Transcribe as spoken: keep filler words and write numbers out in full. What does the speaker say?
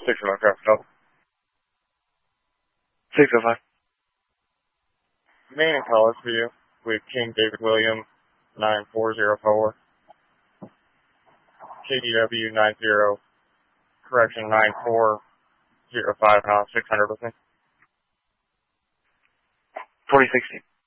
six oh five traffic stop. six oh five. Main and call us for you with King David William nine four zero four. K D W nine zero, correction nine four zero five, now six hundred with me. forty sixty.